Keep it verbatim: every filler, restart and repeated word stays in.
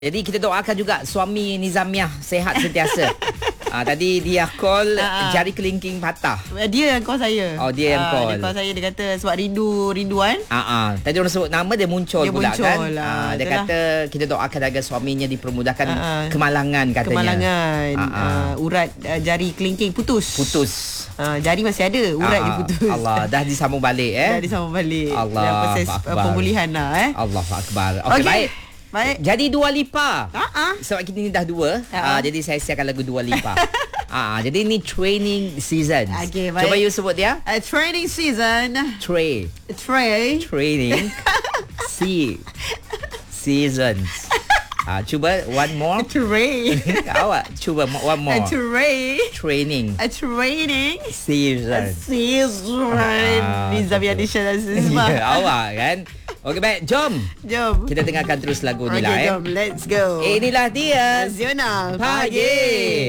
Jadi kita doakan juga suami Nizamiah sehat sentiasa. Ah, tadi dia call uh, jari kelingking patah. Dia yang call saya. Oh, dia yang uh, call. Dia call saya, dia kata sebab rindu rinduan. Ah, uh, uh. Tadi orang sebut nama dia muncul dia pula muncul kan. Lah. Uh, dia Itulah. kata kita doakan agar suaminya dipermudahkan uh, uh. kemalangan katanya. Kemalangan. Uh, uh. Uh, urat uh, jari kelingking putus. Putus. Uh, jari masih ada, urat uh, dia putus. Allah, dah disambung balik eh. Dah disambung balik. Allah. Dalam proses uh, pemulihan lah eh. Allahu akbar. Okey, okay. Baik. Baik. Jadi Dua Lipa. Uh-uh. Sebab kita ni dah dua. Uh-uh. Uh, jadi saya siapkan lagu Dua Lipa. Ah, uh, jadi ni training season. Okay, baik. Cuba you sebut dia. Uh, training season. Tray. Tray. Training. C. Seasons. Ah, uh, cuba one more. Tray. Awak cuba one more. A tray. Training. A training. Season. A season. Ah, Nizamiah Additional Semua. Ya, awak kan. Okey, baik. Jom. Jom. Kita dengarkan terus lagu ni okay, lah. Jom, eh. let's go. Inilah dia. Nasional Pagi.